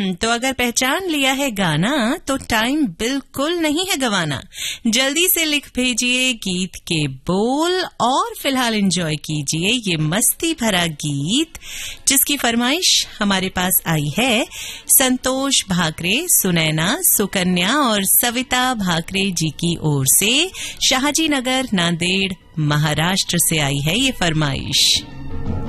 तो अगर पहचान लिया है गाना तो टाइम बिल्कुल नहीं है गवाना। जल्दी से लिख भेजिए गीत के बोल और फिलहाल एंजॉय कीजिए ये मस्ती भरा गीत जिसकी फरमाइश हमारे पास आई है संतोष भाकरे, सुनैना, सुकन्या और सविता भाकरे जी की ओर से। शाहजी नगर, नांदेड़, महाराष्ट्र से आई है ये फरमाइश।